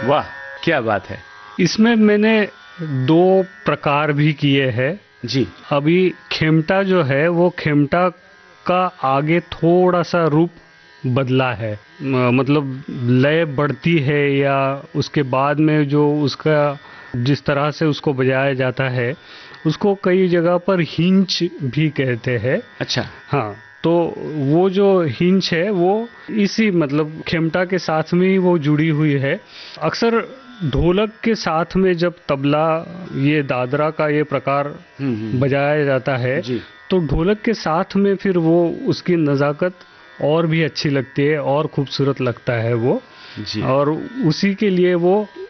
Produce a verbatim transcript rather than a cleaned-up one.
वाह, क्या बात है। इसमें मैंने दो प्रकार भी किए हैं जी। अभी खेमटा जो है वो खेमटा का आगे थोड़ा सा रूप बदला है, म- मतलब लय बढ़ती है या उसके बाद में जो उसका जिस तरह से उसको बजाया जाता है उसको कई जगह पर हिंच भी कहते हैं। अच्छा। हाँ, तो वो जो हिंच है वो इसी मतलब खेमटा के साथ में ही वो जुड़ी हुई है। अक्सर ढोलक के साथ में जब तबला ये दादरा का ये प्रकार हम्म, हम्म। बजाया जाता है जी। तो ढोलक के साथ में फिर वो उसकी नज़ाकत और भी अच्छी लगती है और खूबसूरत लगता है वो। जी। और उसी के लिए वो